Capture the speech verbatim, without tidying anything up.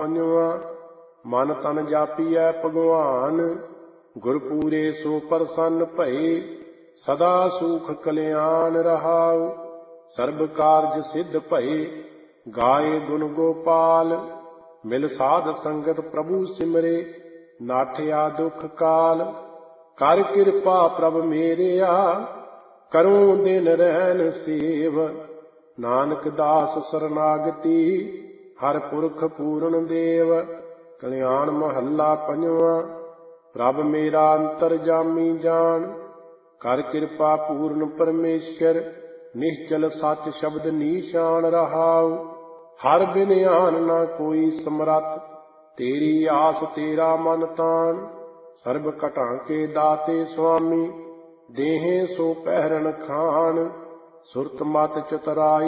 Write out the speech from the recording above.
ਪੰਜਵਾ। ਮਨ ਤਨ ਜਾਪੀਐ ਭਗਵਾਨ, ਗੁਰਪੂਰੇ ਸੋ ਪ੍ਰਸੰਨ ਭਏ। ਸਦਾ ਸੁਖ ਕਲਿਆਣ ਰਹਾਉ, ਸਰਬ ਕਾਰਜ ਸਿੱਧ ਭਏ। ਗਾਏ ਗੁਣ ਗੋਪਾਲ, ਮਿਲ ਸਾਧ ਸੰਗਤ ਪ੍ਰਭੂ ਸਿਮਰੇ। ਨਾਠਿਆ ਦੁਖ ਕਾਲ, ਕਰ ਕਿਰਪਾ ਪ੍ਰਭ ਮੇਰਿਆ। ਕਰੂੰ ਦਿਨ ਰਹਿਣ ਸੇਵ, ਨਾਨਕ ਦਾਸ ਸਰਨਾਗਤੀ। ਹਰ ਪੁਰਖ ਪੂਰਨ ਦੇਵ, ਕਲਿਆਣ ਮਹੱਲਾ ਪੰਜਵਾ। ਪ੍ਰਭ ਮੇਰਾ ਅੰਤਰਜਾਮੀ ਜਾਣ, ਕਰ ਕਿਰਪਾ ਪੂਰਨ ਪਰਮੇਸ਼ਰ। ਨਿਸ਼ਚਲ ਸੱਚ ਸ਼ਬਦ ਨੀਸ਼ਾਨ ਰਹਾਉ, ਹਰ ਬਿਨ ਆਨ ਨਾ ਕੋਈ ਸਮਰੱਥ। ਤੇਰੀ ਆਸ ਤੇਰਾ ਮਨ ਤਾਣ, ਸਰਬ ਘਟਾਂ ਕੇ ਦਾਤੇ ਸੁਆਮੀ। ਦੇਹੇ ਸੋ ਪਹਿਰਨ ਖਾਣ, ਸੁਰਤ ਮਤ ਚਤੁਰਾਈ